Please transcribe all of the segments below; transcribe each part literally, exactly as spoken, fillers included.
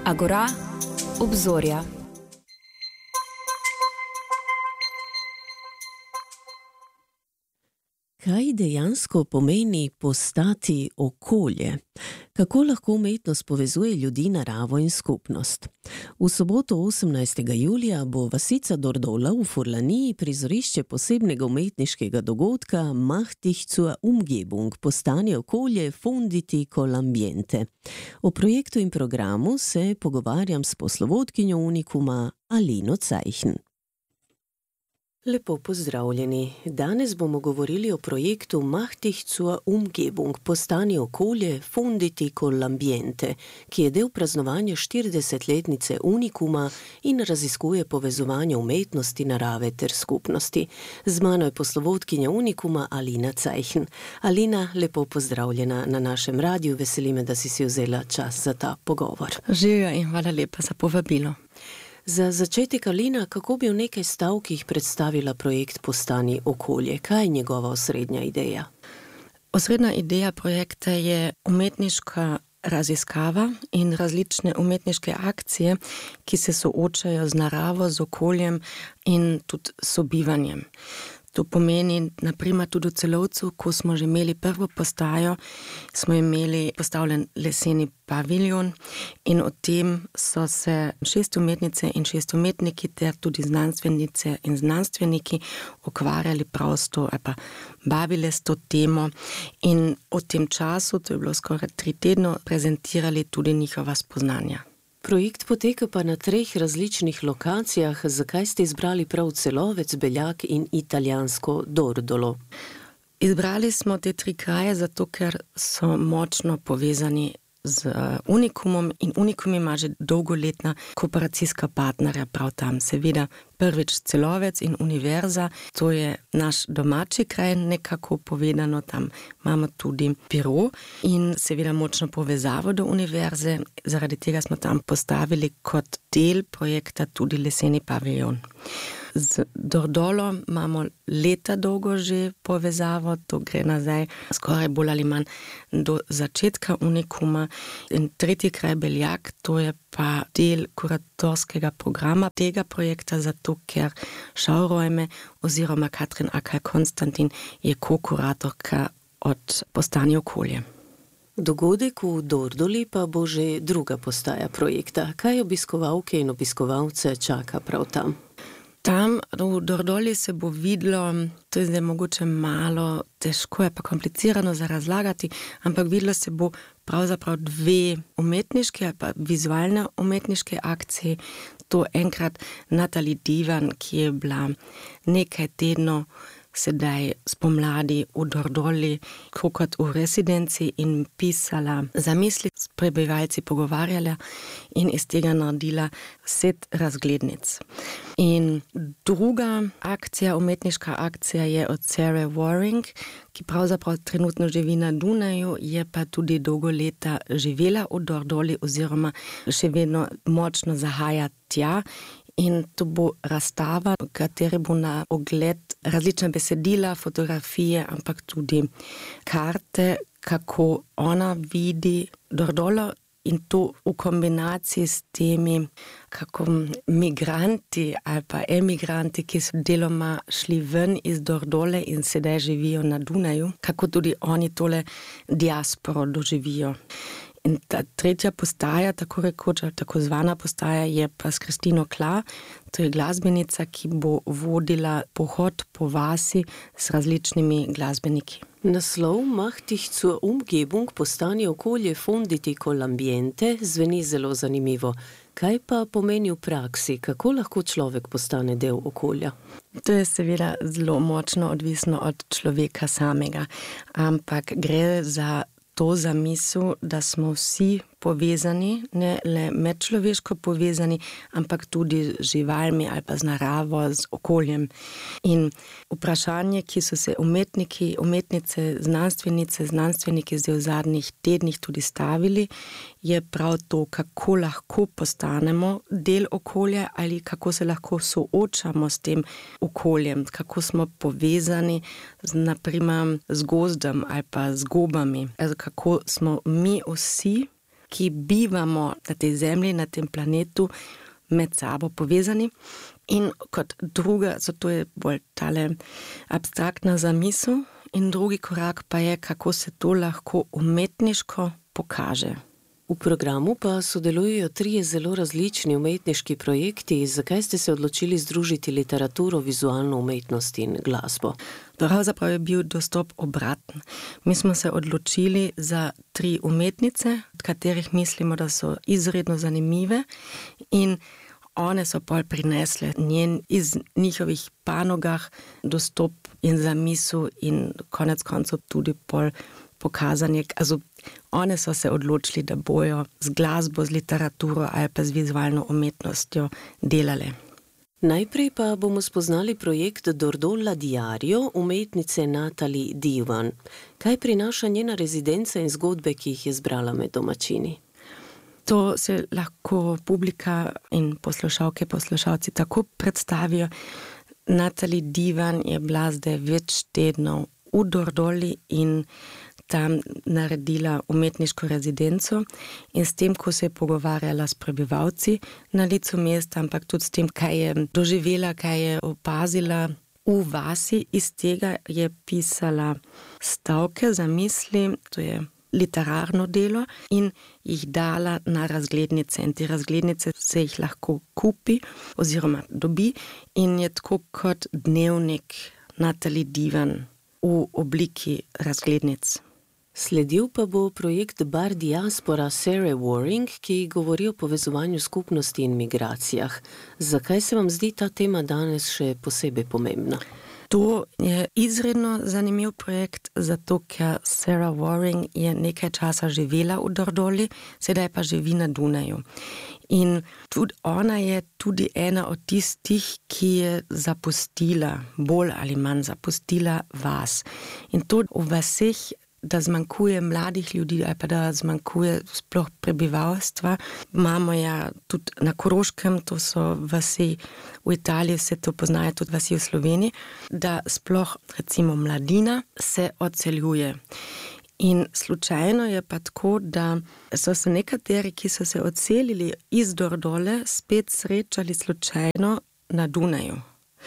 Agora, obzorja. Kaj dejansko pomeni postati okolje? Kako lahko umetnost povezuje ljudi, naravo in skupnost? V soboto osemnajstega julija bo vasica Dordola v Furlaniji prizorišče posebnega umetniškega dogodka Macht dich zur Umgebung, postani okolje, fonditi col ambiente. O projektu in programu se pogovarjam s poslovodkinjo Unikuma Alino Zeichen. Lepo pozdravljeni. Danes bomo govorili o projektu Macht dich zur Umgebung, postani okolje, fonditi col ambiente, ki je del praznovanja štiridesetletnice Unikuma in raziskuje povezovanje umetnosti, narave ter skupnosti. Z mano je poslovodkinja Unikuma Alina Zeichen. Alina, lepo pozdravljena na našem radiju. Veseli me, da si si vzela čas za ta pogovor. Živjo in hvala lepa za povabilo. Za začetek, Alina, kako bi v nekaj stavkih predstavila projekt Postani okolje? Kaj je njegova osrednja ideja? Osrednja ideja projekta je umetniška raziskava in različne umetniške akcije, ki se soočajo z naravo, z okoljem in tudi sobivanjem. To pomeni, naprimer, tudi v Celovcu, ko smo že imeli prvo postajo, smo imeli postavljen leseni paviljon in o tem so se šest umetnice in šest umetniki ter tudi znanstvenice in znanstveniki ukvarjali prav s to, ali pa bavili s to temo in v tem času, to je bilo skoraj tri tedno, prezentirali tudi njihova spoznanja. Projekt poteka pa na treh različnih lokacijah. Zakaj ste izbrali prav Celovec, Beljak in italijansko Dordolo? Izbrali smo te tri kraje zato, ker so močno povezani z Unikumom in Unikum ima že dolgoletna kooperacijska partnerja prav tam. Seveda prvič Celovec in Univerza, to je naš domači kraj, nekako povedano, tam imamo tudi biro in seveda močno povezavo do Univerze, zaradi tega smo tam postavili kot del projekta tudi leseni paviljon. Z Dordolo imamo leta dolgo že povezavo, to gre nazaj skoraj bolj ali manj do začetka Unikuma. In tretji kraj Beljak, to je pa del kuratorskega programa tega projekta, zato ker Šaurojme oziroma Katrin Akaj-Konstantin je ko-kuratorka od Postani okolje. Dogodek v Dordoli pa bo že druga postaja projekta. Kaj obiskovalke in obiskovalce čaka prav tam? Tam v Dordoli se bo videlo, to je zdaj mogoče malo težko, je pa komplicirano za razlagati, ampak videlo se bo pravzaprav dve umetniške ali pa vizualne umetniške akcije. To enkrat Natalie Divan, ki je bila nekaj tednov sedaj spomladi v Dordoli, kot v rezidenci in pisala zamisli, s prebivalci pogovarjala in iz tega naredila set razglednic. In druga akcija, umetniška akcija je od Sarah Waring, ki pravzaprav trenutno živi na Dunaju, je pa tudi dolgo leta živela v Dordoli oziroma še vedno močno zahaja tja. In to bo razstava, v kateri bo na ogled različna besedila, fotografije, ampak tudi karte, kako ona vidi Dordolo in to v kombinaciji s temi kako migranti ali pa emigranti, ki so deloma šli ven iz Dordole in sedaj živijo na Dunaju, kako tudi oni tole diasporo doživijo. In ta tretja postaja, tako rekoč, tako zvana postaja, je pa s Kristino Kla. To je glasbenica, ki bo vodila pohod po vasi s različnimi glasbeniki. Naslov Macht dich zur Umgebung, postani okolje, fonditi col ambiente, zveni zelo zanimivo. Kaj pa pomeni v praksi? Kako lahko človek postane del okolja? To je seveda zelo močno odvisno od človeka samega, ampak gre za to zamisel, da smo vsi povezani, ne le medčloveško povezani, ampak tudi z živalmi ali pa z naravo, z okoljem. In vprašanje, ki so se umetniki, umetnice, znanstvenice, znanstveniki zdaj v zadnjih tednih tudi stavili, je prav to, kako lahko postanemo del okolja ali kako se lahko soočamo s tem okoljem, kako smo povezani z, naprimer, z gozdom ali pa z gobami, kako smo mi vsi ki bivamo na tej zemlji, na tem planetu, med sabo povezani. In kot druga, zato je bolj tale abstraktna zamisel, in drugi korak pa je, kako se to lahko umetniško pokaže. V programu pa sodelujejo trije zelo različni umetniški projekti. Zakaj ste se odločili združiti literaturo, vizualno umetnost in glasbo? Pravzaprav je bil dostop obraten. Mi smo se odločili za tri umetnice, od katerih mislimo, da so izredno zanimive, in one so pol prinesle njen iz njihovih panogah dostop in zamisel in konec koncev tudi pol pokazanje. Also, one so se odločili, da bojo z glasbo, z literaturo ali pa z vizualno umetnostjo delale. Najprej pa bomo spoznali projekt Dordolla Diario umetnice Natalie Divan. Kaj prinaša njena rezidenca in zgodbe, ki jih je zbrala med domačini? To se lahko publika in poslušalke, poslušalci tako predstavijo. Natalie Divan je bila zdaj več tednov v Dordolli in tam naredila umetniško rezidenco, in s tem, ko se je pogovarjala s prebivalci na licu mesta, ampak tudi s tem, kaj je doživela, kaj je opazila v vasi, iz tega je pisala stavke, zamisli, to je literarno delo, in jih dala na razglednice. In te razglednice se jih lahko kupi oziroma dobi in je tako kot dnevnik Natalie Divan v obliki razglednic. Sledil pa bo projekt Bar Diaspora Sarah Waring, ki govori o povezovanju skupnosti in migracijah. Zakaj se vam zdi ta tema danes še posebej pomembna? To je izredno zanimiv projekt, zato ker Sarah Waring je nekaj časa živela v Dordolli, sedaj pa živi na Dunaju. In tudi ona je tudi ena od tistih, ki je zapustila, bolj ali manj zapustila vas. In to v vaseh, da zmanjkuje mladih ljudi ali pa da zmanjkuje sploh prebivalstva. Imamo ja tudi na Koroškem, to so vasi v Italiji, vse to poznajo tudi vasi v Sloveniji, da sploh recimo mladina se odseljuje. In slučajno je pa tako, da so se nekateri, ki so se odselili iz Dordolle, spet srečali slučajno na Dunaju.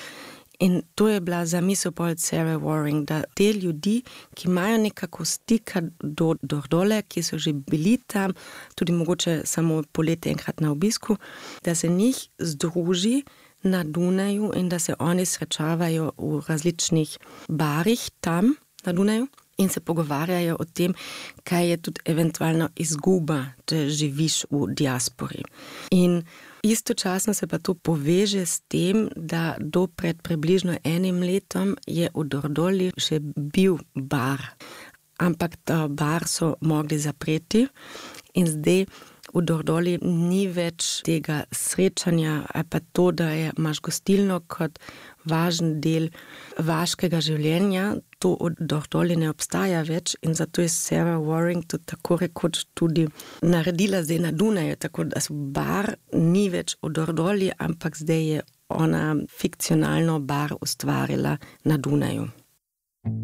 In to je bila zamisel pol Sarah Waring, da te ljudi, ki imajo nekako stika do Dordolle, ki so že bili tam, tudi mogoče samo poleti enkrat na obisku, da se njih združi na Dunaju in da se oni srečavajo v različnih barih tam na Dunaju in se pogovarjajo o tem, kaj je tudi eventualno izguba, če živiš v diaspori. In istočasno se pa to poveže s tem, da do pred približno enim letom je v Dordolli še bil bar. Ampak ta bar so mogli zapreti in zdaj v Dordolli ni več tega srečanja, ali pa to, da je, imaš gostilno kot važen del vaškega življenja, to v Dordolli ne obstaja več in zato je Sarah Waring tudi tako rekoč tudi naredila zdaj na Dunaju, tako da bar ni več v Dordolli, ampak zdaj je ona fikcionalno bar ustvarila na Dunaju.